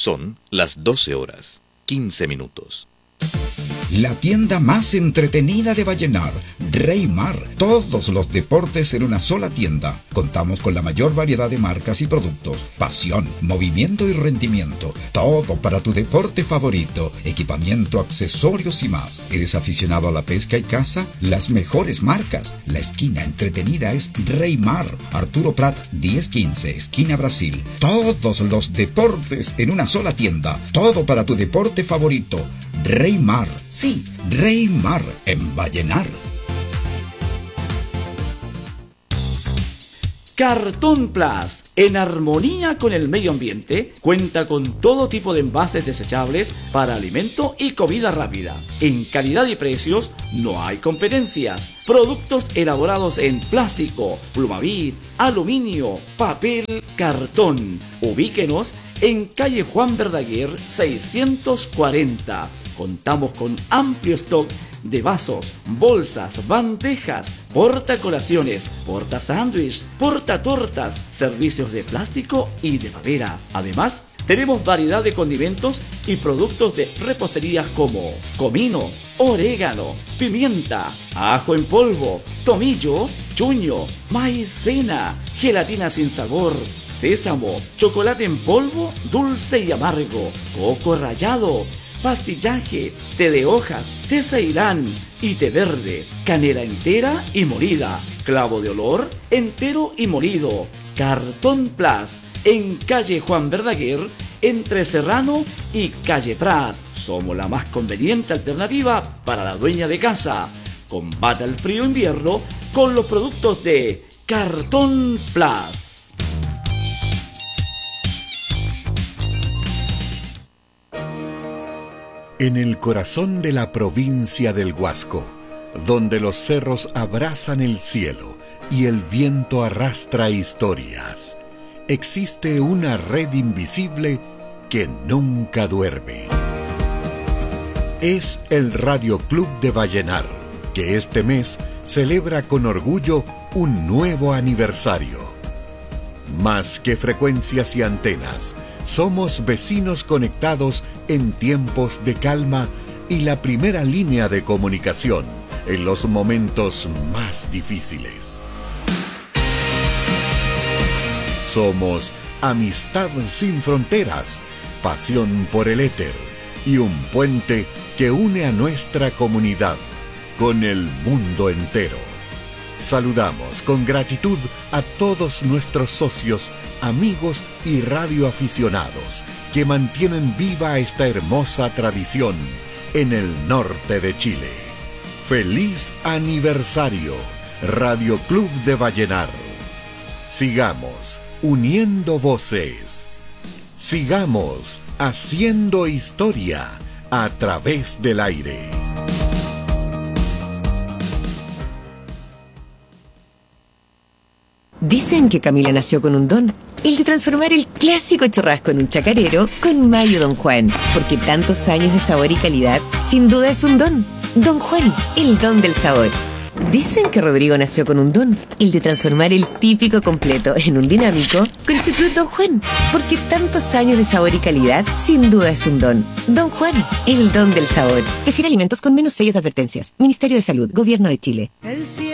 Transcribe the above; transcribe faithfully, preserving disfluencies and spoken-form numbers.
Son las doce horas, quince minutos. La tienda más entretenida de Vallenar, Reymar. Todos los deportes en una sola tienda. Contamos con la mayor variedad de marcas y productos. Pasión, movimiento y rendimiento. Todo para tu deporte favorito. Equipamiento, accesorios y más. ¿Eres aficionado a la pesca y caza? Las mejores marcas. La esquina entretenida es Reymar. Arturo Prat diez quince, esquina Brasil. Todos los deportes en una sola tienda. Todo para tu deporte favorito. Reymar, sí, Reymar en Vallenar. Cartón Plus, en armonía con el medio ambiente, cuenta con todo tipo de envases desechables para alimento y comida rápida. En calidad y precios no hay competencias. Productos elaborados en plástico, plumavit, aluminio, papel, cartón. Ubíquenos en calle Juan Verdaguer seiscientos cuarenta. Contamos con amplio stock de vasos, bolsas, bandejas, portacolaciones, porta sándwich, porta tortas, servicios de plástico y de madera. Además, tenemos variedad de condimentos y productos de repostería como comino, orégano, pimienta, ajo en polvo, tomillo, chuño, maicena, gelatina sin sabor, sésamo, chocolate en polvo, dulce y amargo, coco rallado, pastillaje, té de hojas, té ceilán y té verde, canela entera y molida, clavo de olor entero y molido. Cartón Plus, en calle Juan Verdaguer, entre Serrano y calle Prat. Somos la más conveniente alternativa para la dueña de casa. Combata el frío invierno con los productos de Cartón Plus. En el corazón de la provincia del Huasco, donde los cerros abrazan el cielo y el viento arrastra historias, existe una red invisible que nunca duerme. Es el Radio Club de Vallenar, que este mes celebra con orgullo un nuevo aniversario. Más que frecuencias y antenas, somos vecinos conectados en tiempos de calma y la primera línea de comunicación en los momentos más difíciles. Somos amistad sin fronteras, pasión por el éter y un puente que une a nuestra comunidad con el mundo entero. Saludamos con gratitud a todos nuestros socios, amigos y radioaficionados que mantienen viva esta hermosa tradición en el norte de Chile. ¡Feliz aniversario, Radio Club de Vallenar! Sigamos uniendo voces. Sigamos haciendo historia a través del aire. Dicen que Camila nació con un don, el de transformar el clásico churrasco en un chacarero con mayo Don Juan, porque tantos años de sabor y calidad, sin duda es un don. Don Juan, el don del sabor. Dicen que Rodrigo nació con un don, el de transformar el típico completo en un dinámico con chucrut Don Juan, porque tantos años de sabor y calidad, sin duda es un don. Don Juan, el don del sabor. Prefiere alimentos con menos sellos de advertencias. Ministerio de Salud, Gobierno de Chile.